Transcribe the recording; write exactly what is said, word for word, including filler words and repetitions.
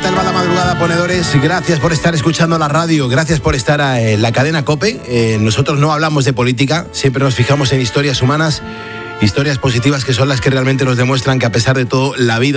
tal va la madrugada, ponedores? Gracias por estar escuchando la radio, gracias por estar en la cadena COPE. Eh, nosotros no hablamos de política, siempre nos fijamos en historias humanas, historias positivas que son las que realmente nos demuestran que a pesar de todo, la vida